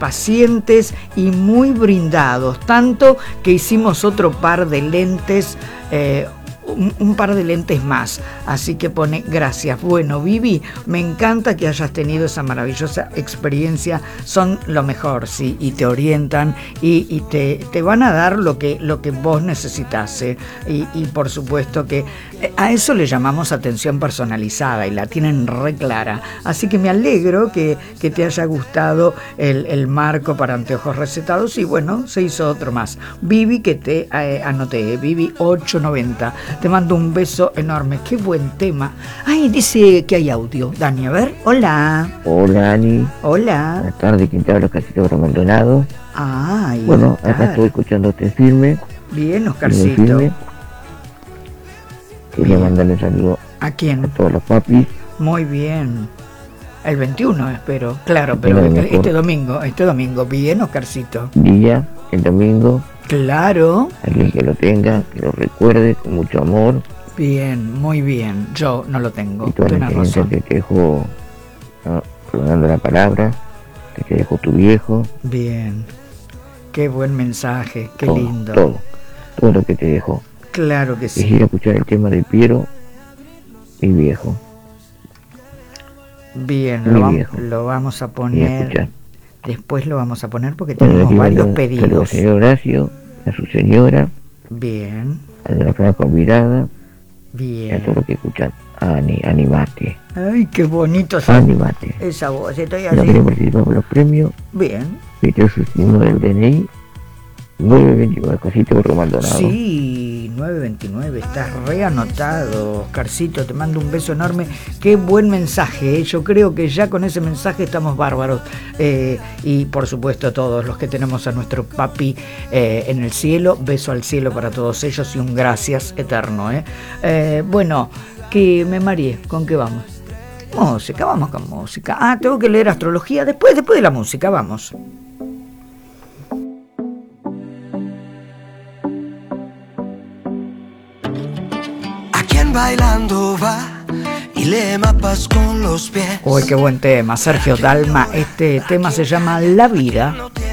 pacientes y muy brindados, tanto que hicimos otro par de lentes, un par de lentes más, así que pone gracias. Bueno, Vivi, me encanta que hayas tenido esa maravillosa experiencia, son lo mejor, sí, y te orientan y te van a dar lo que vos necesitas, y por supuesto que a eso le llamamos atención personalizada y la tienen re clara, así que me alegro que te haya gustado el marco para anteojos recetados. Y bueno, se hizo otro más, Vivi, que te anoté, Vivi 890. Te mando un beso enorme. Qué buen tema. Ay, dice que hay audio. Dani, a ver. Hola. Hola, Ani. Hola. Buenas tardes, ¿quién te habla? Oscarcito Maldonado. Ay, bueno, Oscar. Acá estoy escuchándote firme. Bien, Oscarcito. Firme. Quería mandarle un saludo. ¿A quién? A todos los papis. Muy bien. El 21 espero. Claro, pero este domingo. Bien, Oscarcito. Día, el domingo. Claro. Alguien que lo tenga, que lo recuerde con mucho amor. Bien, muy bien. Yo no lo tengo. Y toda la experiencia que te dejó, prolongando la palabra, que te dejó tu viejo. Bien. Qué buen mensaje, qué todo, lindo. Todo lo que te dejó. Claro que sí. Quisiera escuchar el tema de Piero, mi viejo. Bien, lo vamos a poner. Después lo vamos a poner porque tenemos varios pedidos. Al señor Horacio, a su señora. Bien. A la franja convidada. Bien. Y a todos los que escuchan. Animate. Ay, qué bonito. Animate. Esa voz, estoy así. No queremos participar por los premios. Bien. Metió su signo del DNI. 929, Oscarcito Maldonado. Sí, 929, estás reanotado, Oscarcito, te mando un beso enorme. Qué buen mensaje, yo creo que ya con ese mensaje estamos bárbaros. Y por supuesto todos los que tenemos a nuestro papi en el cielo, beso al cielo para todos ellos y un gracias eterno. Bueno, que me mareé, ¿con qué vamos? Música, vamos con música. Tengo que leer astrología después de la música, vamos. Bailando va y lee mapas con los pies. Uy, qué buen tema, Sergio Dalma. Este tema se llama La Vida. No tiene